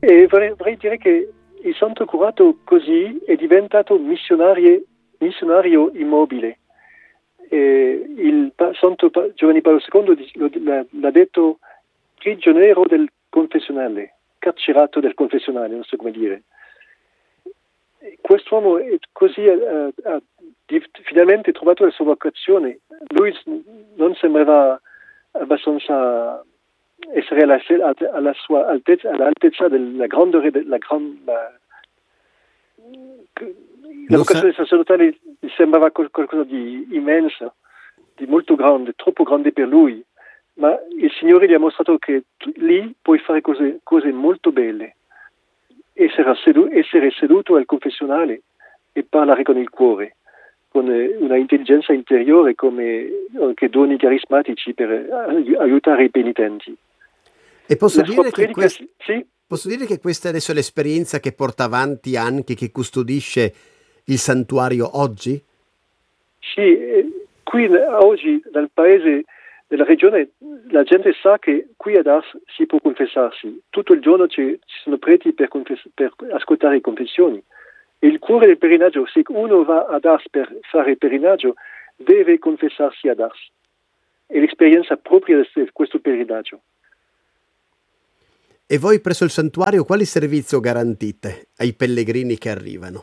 E vorrei dire che il Santo Curato così è diventato missionario immobile. Il Santo Giovanni Paolo II l'ha detto prigioniero del confessionale, carcerato del confessionale, non so come dire. Quest'uomo è così ha finalmente trovato la sua vocazione. Lui non sembrava abbastanza essere alla sua altezza, all'altezza della la vocazione sacerdotale gli sembrava qualcosa di immenso, di molto grande, troppo grande per lui, ma il Signore gli ha mostrato che lì puoi fare cose molto belle, essere seduto al confessionale e parlare con il cuore, con una intelligenza interiore come anche doni carismatici per aiutare i penitenti. E posso dire che questa adesso è l'esperienza che porta avanti anche, che custodisce il santuario oggi? Sì, qui oggi nel paese, nella regione, la gente sa che qui ad Ars si può confessarsi. Tutto il giorno ci sono preti per ascoltare confessioni. E il cuore del perinaggio, se uno va ad Ars per fare il perinaggio, deve confessarsi ad Ars. È l'esperienza propria di questo perinaggio. E voi presso il santuario quali servizio garantite ai pellegrini che arrivano?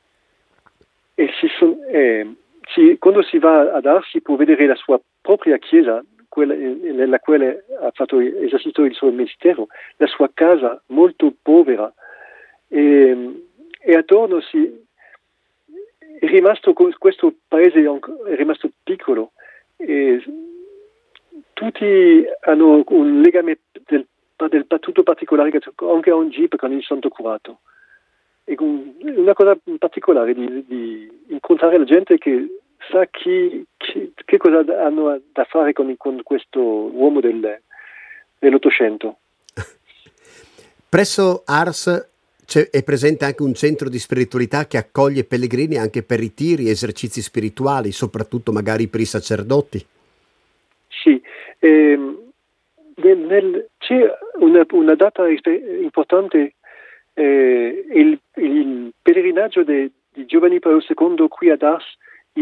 Quando si va ad Ars si può vedere la sua propria chiesa, quella nella quale ha esercitato il suo ministero, la sua casa molto povera, e attorno è rimasto questo paese è rimasto piccolo, e tutti hanno un legame del tutto particolare anche oggi con il Santo Curato. È una cosa particolare di incontrare la gente che sa che cosa hanno da fare con questo uomo dell'Ottocento. Presso Ars è presente anche un centro di spiritualità che accoglie pellegrini anche per ritiri, esercizi spirituali, soprattutto magari per i sacerdoti. Sì, c'è una data importante. Il pellegrinaggio di Giovanni Paolo II qui ad Ars il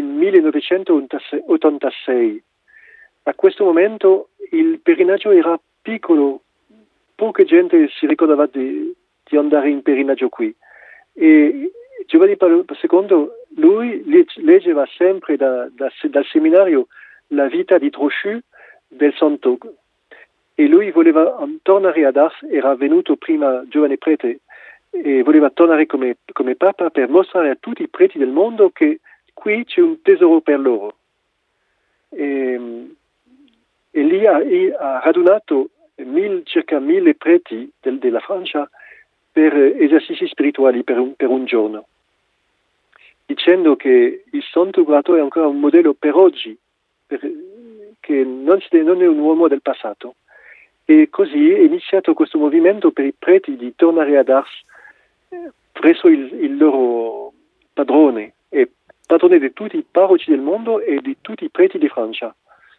1986. A questo momento il pellegrinaggio era piccolo, poca gente si ricordava di andare in pellegrinaggio qui. E Giovanni Paolo II, lui leggeva sempre dal seminario la vita di Trochu del Santo. E lui voleva tornare ad Ars, era venuto prima giovane prete, e voleva tornare come Papa per mostrare a tutti i preti del mondo che qui c'è un tesoro per loro. E lì ha radunato circa 1000 preti della Francia per esercizi spirituali per un giorno, dicendo che il Santo Curato è ancora un modello per oggi, che non è un uomo del passato. E così è iniziato questo movimento per i preti di tornare ad Ars presso il loro padrone, e padrone di tutti i parroci del mondo e di tutti i preti di Francia.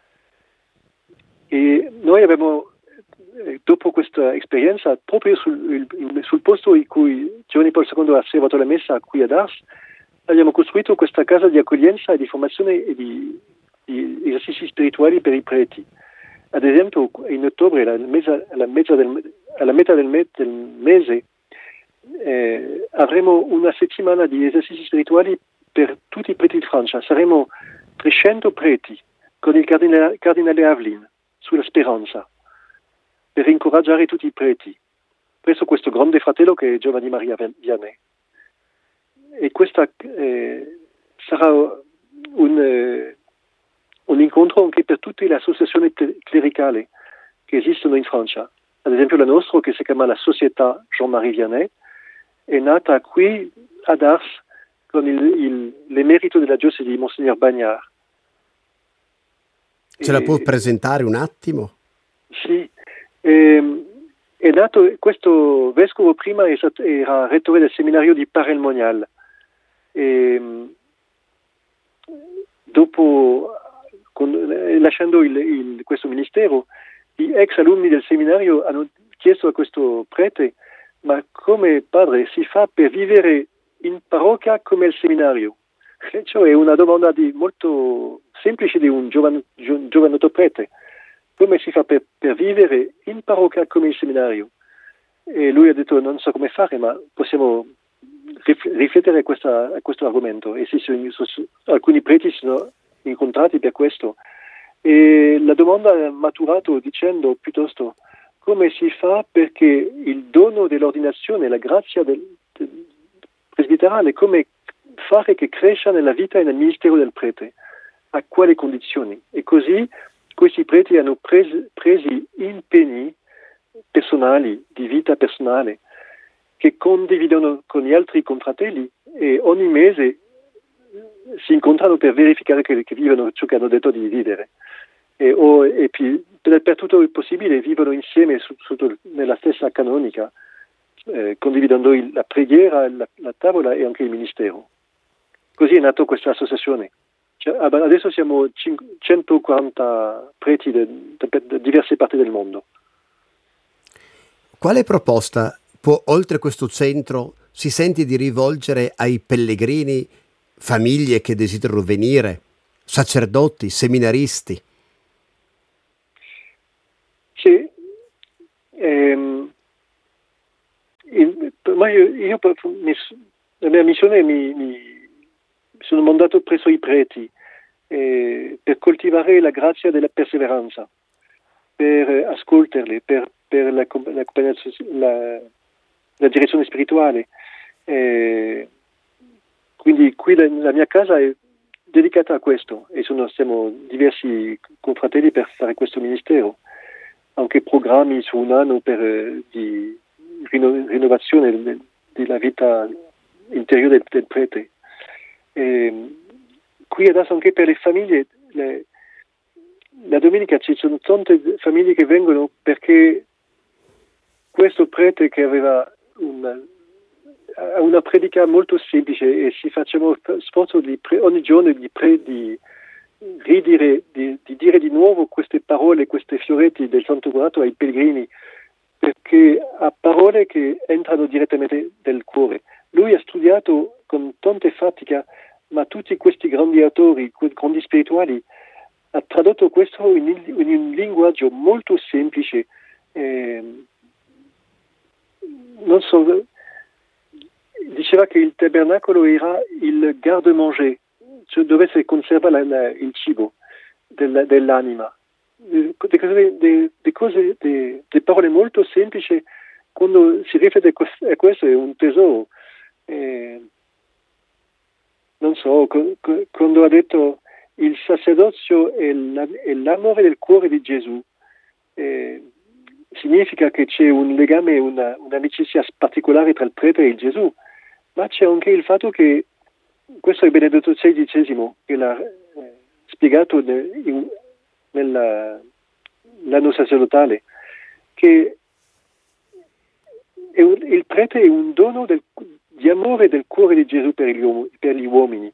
E noi abbiamo, dopo questa esperienza, proprio sul posto in cui Giovanni Paolo II ha servato la messa qui ad Ars, abbiamo costruito questa casa di accoglienza e di formazione e di esercizi spirituali per i preti. Ad esempio, in ottobre, alla metà del mese, avremo una settimana di esercizi spirituali per tutti i preti di Francia. Saremo 300 preti con il cardinale Avlin sulla speranza, per incoraggiare tutti i preti presso questo grande fratello che è Giovanni Maria Vianney. E questa sarà un incontro anche per tutte le associazioni clericali che esistono in Francia. Ad esempio la nostra, che si chiama la Società Jean-Marie Vianney, è nata qui ad Ars con l'emerito della diocesi di Monsignor Bagnard. Ce la può presentare un attimo? Sì, è nato, questo vescovo prima era rettore del seminario di Paray-le-Monial. Dopo, lasciando questo ministero, gli ex alunni del seminario hanno chiesto a questo prete: ma come padre si fa per vivere in parrocchia come il seminario? Cioè è una domanda molto semplice di un giovanotto prete. Come si fa per vivere in parrocchia come il seminario? E lui ha detto non so come fare, ma possiamo riflettere a questo argomento. E alcuni preti si sono incontrati per questo. E la domanda ha maturato dicendo piuttosto come si fa perché il dono dell'ordinazione, la grazia del presbiterale, come fare che cresca nella vita e nel ministero del prete, a quali condizioni. E così questi preti hanno presi impegni personali, di vita personale, che condividono con gli altri confratelli e ogni mese si incontrano per verificare che vivono ciò che hanno detto di vivere. E poi, per tutto il possibile vivono insieme nella stessa canonica, condividendo la preghiera, la tavola e anche il ministero. Così è nata questa associazione. Adesso siamo 140 preti da diverse parti del mondo. Quale proposta oltre questo centro si sente di rivolgere ai pellegrini, famiglie che desiderano venire, sacerdoti, seminaristi? Sì, la mia missione mi sono mandato presso i preti per coltivare la grazia della perseveranza, per ascoltarli, per la direzione spirituale. Quindi qui la mia casa è dedicata a questo e siamo diversi confratelli per fare questo ministero. Anche programmi su un anno di rinnovazione della vita interiore del prete. Qui adesso anche per le famiglie, la domenica ci sono tante famiglie che vengono perché questo prete che aveva una predica molto semplice e ci facciamo sforzo ogni giorno di dire di nuovo queste parole, questi fioretti del Santo Curato ai pellegrini, perché ha parole che entrano direttamente nel cuore. Lui ha studiato con tanta fatica, ma tutti questi grandi autori, grandi spirituali, ha tradotto questo in un linguaggio molto semplice. Non so, diceva che il tabernacolo era il garde-manger, cioè dove si conserva il cibo dell'anima. Delle parole molto semplici, quando si riflette a questo è un tesoro. Non so, quando ha detto il sacerdozio è l'amore del cuore di Gesù, significa che c'è un legame, un'amicizia particolare tra il prete e il Gesù, ma c'è anche il fatto che questo è Benedetto XVI che l'ha spiegato nell'anno sacerdotale, che il prete è un dono di amore del cuore di Gesù per gli uomini.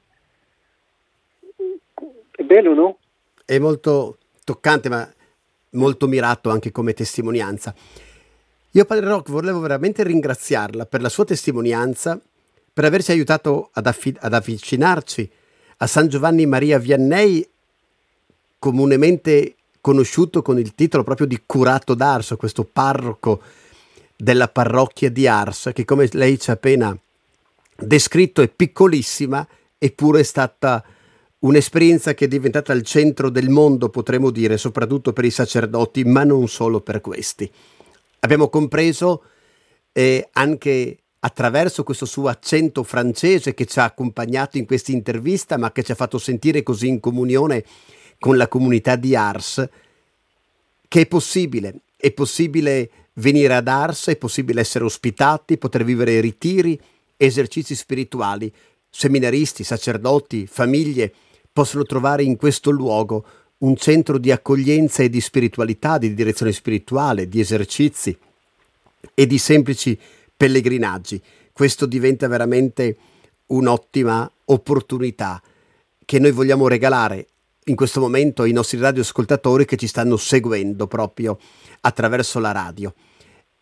È bello, no? È molto toccante, ma molto mirato anche come testimonianza. Io, Padre Rock, volevo veramente ringraziarla per la sua testimonianza, per averci aiutato ad avvicinarci a San Giovanni Maria Vianney, comunemente conosciuto con il titolo proprio di Curato d'Ars, questo parroco della parrocchia di Ars, che come lei ci ha appena descritto è piccolissima, eppure è stata un'esperienza che è diventata il centro del mondo, potremmo dire, soprattutto per i sacerdoti, ma non solo per questi. Abbiamo compreso anche attraverso questo suo accento francese che ci ha accompagnato in questa intervista, ma che ci ha fatto sentire così in comunione con la comunità di Ars, che è possibile venire ad Ars, è possibile essere ospitati, poter vivere ritiri, esercizi spirituali. Seminaristi, sacerdoti, famiglie possono trovare in questo luogo un centro di accoglienza e di spiritualità, di direzione spirituale, di esercizi e di semplici pellegrinaggi. Questo diventa veramente un'ottima opportunità che noi vogliamo regalare in questo momento ai nostri radioascoltatori che ci stanno seguendo proprio attraverso la radio.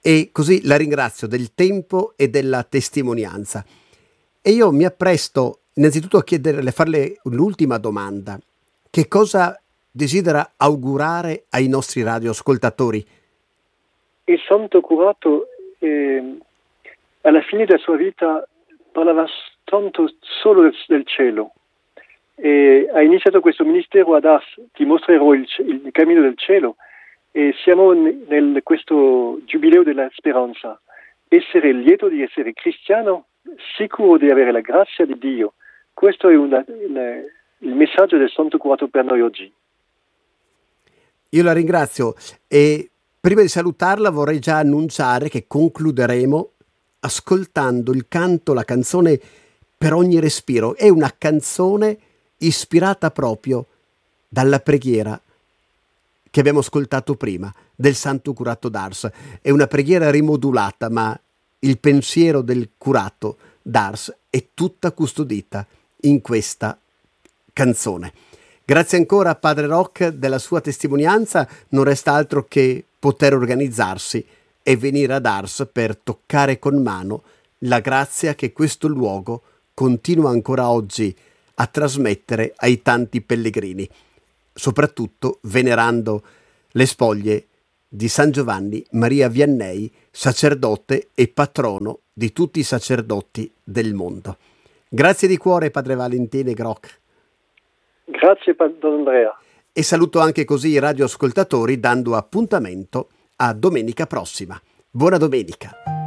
e così la ringrazio del tempo e della testimonianza. E io mi appresto innanzitutto a farle un'ultima domanda. Che cosa desidera augurare ai nostri radioascoltatori? Il santo curato, alla fine della sua vita, parlava tanto solo del cielo. E ha iniziato questo ministero ad Ars, ti mostrerò il cammino del cielo, e siamo nel questo giubileo della speranza. Essere lieto di essere cristiano, sicuro di avere la grazia di Dio. Questo è il messaggio del santo curato per noi oggi. Io la ringrazio e prima di salutarla vorrei già annunciare che concluderemo ascoltando il canto, la canzone Per ogni respiro. È una canzone ispirata proprio dalla preghiera che abbiamo ascoltato prima del santo curato d'Ars. È una preghiera rimodulata, ma il pensiero del curato d'Ars è tutta custodita in questa canzone. Grazie ancora a Padre Roch della sua testimonianza. Non resta altro che poter organizzarsi e venire ad Ars per toccare con mano la grazia che questo luogo continua ancora oggi a trasmettere ai tanti pellegrini, soprattutto venerando le spoglie di San Giovanni Maria Vianney, sacerdote e patrono di tutti i sacerdoti del mondo. Grazie di cuore, Padre Valentino Groch. Grazie, Don Andrea. E saluto anche così i radioascoltatori dando appuntamento a domenica prossima. Buona domenica.